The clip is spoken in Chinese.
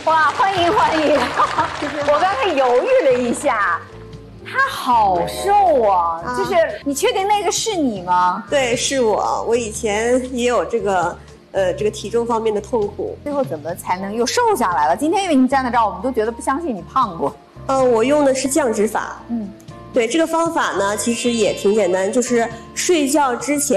哇，欢迎欢迎！我刚才犹豫了一下，他好瘦啊！就是你确定那个是你吗？ 对，是我。我以前也有这个体重方面的痛苦。 最后怎么才能又瘦下来了？今天因为你站在这儿，我们都觉得不相信你胖过。 我用的是降脂法。对，这个方法呢，其实也挺简单，就是睡觉之前。